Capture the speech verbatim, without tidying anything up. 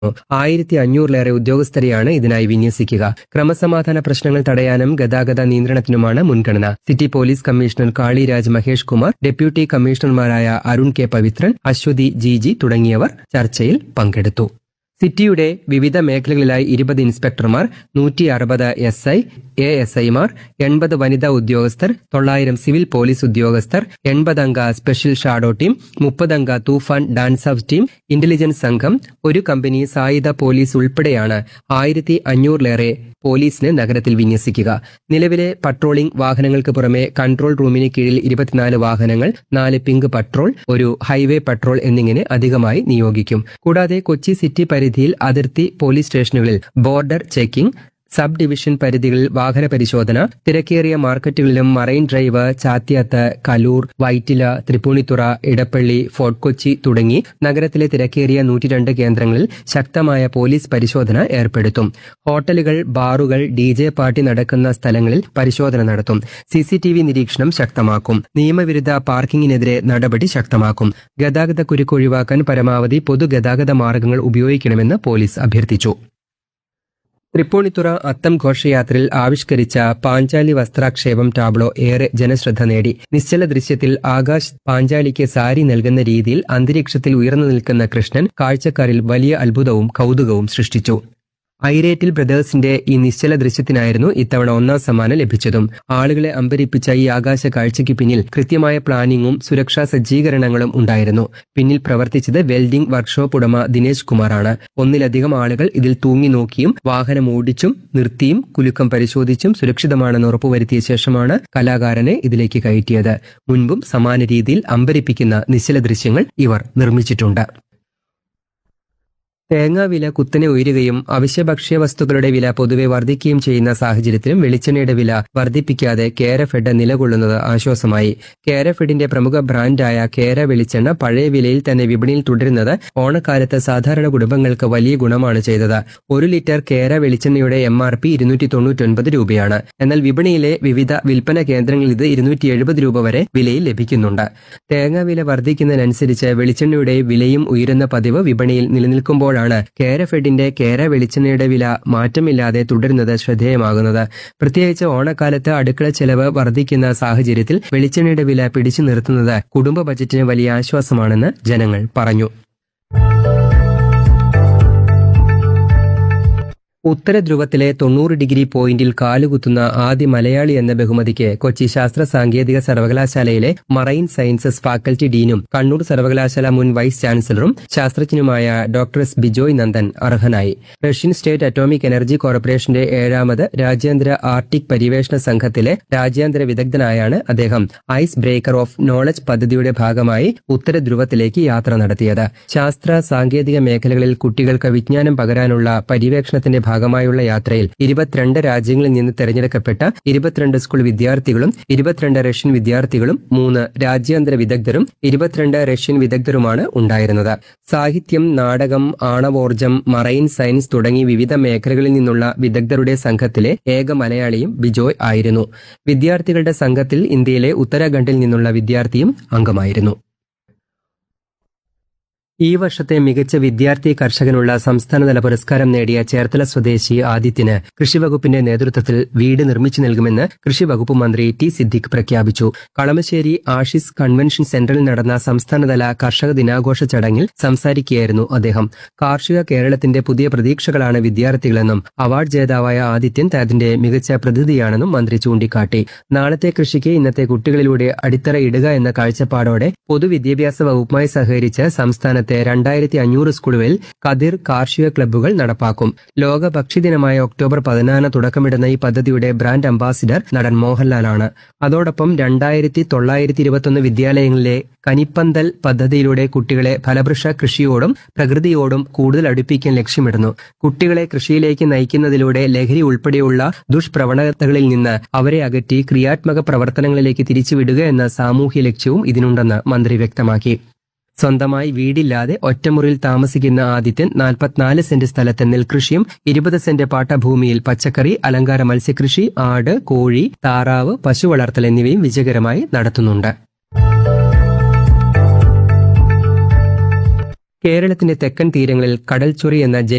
ആയിരത്തി അഞ്ഞൂറിലേറെ ഉദ്യോഗസ്ഥരെയാണ് ഇതിനായി വിന്യസിക്കുക. ക്രമസമാധാന പ്രശ്നങ്ങൾ തടയാനും ഗതാഗത നിയന്ത്രണത്തിനുമാണ് മുൻഗണന. City police commissioner Kaliraj Mahesh Kumar, deputy കമ്മീഷണർമാരായ Arun K Pavithran, Aswathy G G തുടങ്ങിയവർ ചർച്ചയിൽ പങ്കെടുത്തു. സിറ്റിയുടെ വിവിധ മേഖലകളിലായി ഇരുപത് ഇൻസ്പെക്ടർമാർ, നൂറ്റി അറുപത് എസ് ഐ, എ എസ് ഐമാർ, എൺപത് വനിതാ ഉദ്യോഗസ്ഥർ, തൊള്ളായിരം സിവിൽ പോലീസ് ഉദ്യോഗസ്ഥർ, എൺപതംഗ special shadow team, മുപ്പതംഗ Toofan dance of team, intelligence സംഘം, ഒരു കമ്പനി സായുധ പോലീസ് ഉൾപ്പെടെയാണ് ആയിരത്തി അഞ്ഞൂറിലേറെ പോലീസിന് നഗരത്തിൽ വിന്യസിക്കുക. നിലവിലെ പട്രോളിംഗ് വാഹനങ്ങൾക്ക് പുറമെ കൺട്രോൾ റൂമിന് കീഴിൽ ഇരുപത്തിനാല് വാഹനങ്ങൾ, നാല് പിങ്ക് പട്രോൾ, ഒരു ഹൈവേ പട്രോൾ എന്നിങ്ങനെ അധികമായി നിയോഗിക്കും. കൂടാതെ കൊച്ചി സിറ്റി പരിധിയിൽ അതിർത്തി പോലീസ് സ്റ്റേഷനുകളിൽ ബോർഡർ ചെക്കിംഗ്, സബ് ഡിവിഷൻ പരിധികളിൽ വാഹന പരിശോധന, തിരക്കേറിയ മാർക്കറ്റുകളിലും marine drive, Chathyath, Kaloor, Vyttila, Tripunithura, Edappally, fort Kochi തുടങ്ങി നഗരത്തിലെ തിരക്കേറിയ നൂറ്റിരണ്ട് കേന്ദ്രങ്ങളിൽ ശക്തമായ പോലീസ് പരിശോധന ഏർപ്പെടുത്തും. ഹോട്ടലുകൾ, ബാറുകൾ, ഡി ജെ പാർട്ടി നടക്കുന്ന സ്ഥലങ്ങളിൽ പരിശോധന നടത്തും. സിസിടിവി നിരീക്ഷണം ശക്തമാക്കും. നിയമവിരുദ്ധ പാർക്കിംഗിനെതിരെ നടപടി ശക്തമാക്കും. ഗതാഗത കുരുക്ക് ഒഴിവാക്കാൻ പരമാവധി പൊതുഗതാഗത മാർഗങ്ങൾ ഉപയോഗിക്കണമെന്ന് പോലീസ് അഭ്യർത്ഥിച്ചു. തൃപ്പൂണിത്തുറ അത്തം ഘോഷയാത്രയിൽ ആവിഷ്കരിച്ച പാഞ്ചാലി വസ്ത്രാക്ഷേപം ടാബ്ലോ ഏറെ ജനശ്രദ്ധ നേടി. നിശ്ചല ദൃശ്യത്തിൽ ആകാശ് പാഞ്ചാലിക്ക് സാരി നൽകുന്ന രീതിയിൽ അന്തരീക്ഷത്തിൽ ഉയർന്നു നിൽക്കുന്ന കൃഷ്ണൻ കാഴ്ചക്കാരിൽ വലിയ അത്ഭുതവും കൗതുകവും സൃഷ്ടിച്ചു. ഐരേറ്റിൽ ബ്രദേഴ്സിന്റെ ഈ നിശ്ചല ദൃശ്യത്തിനായിരുന്നു ഇത്തവണ ഒന്നാം സമ്മാനം ലഭിച്ചതും. ആളുകളെ അമ്പരിപ്പിച്ച ഈ ആകാശ കാഴ്ചയ്ക്ക് പിന്നിൽ കൃത്യമായ പ്ലാനിങ്ങും സുരക്ഷാ സജ്ജീകരണങ്ങളും ഉണ്ടായിരുന്നു. പിന്നിൽ പ്രവർത്തിച്ചത് വെൽഡിംഗ് വർക്ക്ഷോപ്പ് ഉടമ ദിനേശ് കുമാറാണ്. ഒന്നിലധികം ആളുകൾ ഇതിൽ തൂങ്ങി നോക്കിയും വാഹനം ഓടിച്ചും നിർത്തിയും കുലുക്കം പരിശോധിച്ചും സുരക്ഷിതമാണെന്ന് ഉറപ്പുവരുത്തിയ ശേഷമാണ് കലാകാരനെ ഇതിലേക്ക് കയറ്റിയത്. മുൻപും സമാന രീതിയിൽ അമ്പരിപ്പിക്കുന്ന നിശ്ചല ദൃശ്യങ്ങൾ ഇവർ നിർമ്മിച്ചിട്ടുണ്ട്. തേങ്ങാവില കുത്തനെ ഉയരുകയും അവശ്യ ഭക്ഷ്യവസ്തുക്കളുടെ വില പൊതുവെ വർദ്ധിക്കുകയും ചെയ്യുന്ന സാഹചര്യത്തിലും വെളിച്ചെണ്ണയുടെ വില വർദ്ധിപ്പിക്കാതെ കേരഫെഡ് നിലകൊള്ളുന്നത് ആശ്വാസമായി. കേരഫെഡിന്റെ പ്രമുഖ ബ്രാൻഡായ കേര വെളിച്ചെണ്ണ പഴയ വിലയിൽ തന്നെ വിപണിയിൽ തുടരുന്നത് ഓണക്കാലത്ത് സാധാരണ കുടുംബങ്ങൾക്ക് വലിയ ഗുണമാണ് ചെയ്തത്. ഒരു ലിറ്റർ കേര വെളിച്ചെണ്ണയുടെ എം ആർ പി ഇരുന്നൂറ്റി തൊണ്ണൂറ്റൊൻപത് രൂപയാണ്. എന്നാൽ വിപണിയിലെ വിവിധ വിൽപ്പന കേന്ദ്രങ്ങളിൽ ഇത് ഇരുന്നൂറ്റി എഴുപത് രൂപ വരെ വിലയിൽ ലഭിക്കുന്നുണ്ട്. തേങ്ങാവില വർദ്ധിക്കുന്നതിനനുസരിച്ച് വെളിച്ചെണ്ണയുടെ വിലയും ഉയരുന്ന പതിവ് വിപണിയിൽ നിലനിൽക്കുമ്പോഴാണ് കേരഫെഡിന്റെ കേര വെളിച്ചെണ്ണയുടെ വില മാറ്റമില്ലാതെ തുടരുന്നത് ശ്രദ്ധേയമാകുന്നത്. പ്രത്യേകിച്ച് ഓണക്കാലത്ത് അടുക്കള ചെലവ് വർദ്ധിക്കുന്ന സാഹചര്യത്തിൽ വെളിച്ചെണ്ണയുടെ വില പിടിച്ചു നിർത്തുന്നത് കുടുംബ ബജറ്റിന് വലിയ ആശ്വാസമാണെന്ന് ജനങ്ങൾ പറഞ്ഞു. ഉത്തരധ്രുവത്തിലെ തൊണ്ണൂറ് ഡിഗ്രി പോയിന്റിൽ കാലുകുത്തുന്ന ആദ്യ മലയാളി എന്ന ബഹുമതിക്ക് കൊച്ചി ശാസ്ത്ര സാങ്കേതിക സർവകലാശാലയിലെ മറൈൻ സയൻസസ് ഫാക്കൽറ്റി ഡീനും കണ്ണൂർ സർവകലാശാല മുൻ vice ചാൻസലറും ശാസ്ത്രജ്ഞനുമായ doctor S Bijoy Nandan അർഹനായി. റഷ്യൻ സ്റ്റേറ്റ് അറ്റോമിക് എനർജി കോർപ്പറേഷന്റെ ഏഴാമത് രാജ്യാന്തര ആർട്ടിക് പര്യവേഷണ സംഘത്തിലെ രാജ്യാന്തര വിദഗ്ധനായാണ് അദ്ദേഹം ഐസ് ബ്രേക്കർ ഓഫ് നോളജ് പദ്ധതിയുടെ ഭാഗമായി ഉത്തരധ്രുവത്തിലേക്ക് യാത്ര നടത്തിയത്. ശാസ്ത്ര സാങ്കേതിക മേഖലകളിൽ കുട്ടികൾക്ക് വിജ്ഞാനം പകരാനുള്ള പര്യവേക്ഷണത്തിന്റെ ഭാഗമായുള്ള യാത്രയിൽ ഇരുപത്തിരണ്ട് രാജ്യങ്ങളിൽ നിന്ന് തെരഞ്ഞെടുക്കപ്പെട്ട ഇരുപത്തിരണ്ട് സ്കൂൾ വിദ്യാർത്ഥികളും ഇരുപത്തിരണ്ട് റഷ്യൻ വിദ്യാർത്ഥികളും മൂന്ന് രാജ്യാന്തര വിദഗ്ധരും ഇരുപത്തിരണ്ട് റഷ്യൻ വിദഗ്ധരുമാണ് ഉണ്ടായിരുന്നത്. സാഹിത്യം, നാടകം, ആണവോർജം, മറൈൻ സയൻസ് തുടങ്ങി വിവിധ മേഖലകളിൽ നിന്നുള്ള വിദഗ്ധരുടെ സംഘത്തിലെ ഏക മലയാളിയും ബിജോയ് ആയിരുന്നു. വിദ്യാർത്ഥികളുടെ സംഘത്തിൽ ഇന്ത്യയിലെ ഉത്തരാഖണ്ഡിൽ നിന്നുള്ള വിദ്യാർത്ഥിയും അംഗമായിരുന്നു. ഈ വർഷത്തെ മികച്ച വിദ്യാർത്ഥി കർഷകനുള്ള സംസ്ഥാനതല പുരസ്കാരം നേടിയ ചേർത്തല സ്വദേശി ആദിത്യന് കൃഷിവകുപ്പിന്റെ നേതൃത്വത്തിൽ വീട് നിർമ്മിച്ചു നൽകുമെന്ന് കൃഷിവകുപ്പ് മന്ത്രി ടി സിദ്ദിഖ് പ്രഖ്യാപിച്ചു. കളമശ്ശേരി ആഷിസ് കൺവെൻഷൻ സെന്ററിൽ നടന്ന സംസ്ഥാനതല കർഷക ദിനാഘോഷ ചടങ്ങിൽ സംസാരിക്കുകയായിരുന്നു അദ്ദേഹം. കാർഷിക കേരളത്തിന്റെ പുതിയ പ്രതീക്ഷകളാണ് വിദ്യാർത്ഥികളെന്നും അവാർഡ് ജേതാവായ ആദിത്യൻ അതിന്റെ മികച്ച പ്രതിനിധിയാണെന്നും മന്ത്രി ചൂണ്ടിക്കാട്ടി. നാളത്തെ കൃഷിക്ക് ഇന്നത്തെ കുട്ടികളിലൂടെ അടിത്തറ ഇടുക എന്ന കാഴ്ചപ്പാടോടെ പൊതുവിദ്യാഭ്യാസ വകുപ്പുമായി സഹകരിച്ച് സംസ്ഥാനത്തെ രണ്ടായിരത്തി അഞ്ഞൂറ് സ്കൂളുകളിൽ കതിർ കാർഷിക ക്ലബ്ബുകൾ നടപ്പാക്കും. ലോക ഭക്ഷ്യദിനമായ ഒക്ടോബർ പതിനാലിന് തുടക്കമിടുന്ന ഈ പദ്ധതിയുടെ ബ്രാൻഡ് അംബാസിഡർ നടൻ മോഹൻലാലാണ്. അതോടൊപ്പം രണ്ടായിരത്തി തൊള്ളായിരത്തി ഇരുപത്തൊന്ന് വിദ്യാലയങ്ങളിലെ കനിപ്പന്തൽ പദ്ധതിയിലൂടെ കുട്ടികളെ ഫലവൃക്ഷ കൃഷിയോടും പ്രകൃതിയോടും കൂടുതൽ അടുപ്പിക്കാൻ ലക്ഷ്യമിടുന്നു. കുട്ടികളെ കൃഷിയിലേക്ക് നയിക്കുന്നതിലൂടെ ലഹരി ഉൾപ്പെടെയുള്ള ദുഷ്പ്രവണതകളിൽ നിന്ന് അവരെ അകറ്റി ക്രിയാത്മക പ്രവർത്തനങ്ങളിലേക്ക് തിരിച്ചുവിടുക എന്ന സാമൂഹ്യ ലക്ഷ്യവും ഇതിനുണ്ടെന്ന് മന്ത്രി വ്യക്തമാക്കി. സ്വന്തമായി വീടില്ലാതെ ഒറ്റമുറിയിൽ താമസിക്കുന്ന ആദിത്യൻ നാൽപ്പത്തിനാല് സെന്റ് സ്ഥലത്ത് നെൽകൃഷിയും ഇരുപത് സെന്റ് പാട്ടഭൂമിയിൽ പച്ചക്കറി, അലങ്കാര മത്സ്യകൃഷി, ആട്, കോഴി, താറാവ്, പശു വളർത്തൽ എന്നിവയും വിജയകരമായി നടത്തുന്നുണ്ട്. കേരളത്തിന്റെ തെക്കൻ തീരങ്ങളിൽ കടൽച്ചൊറി എന്ന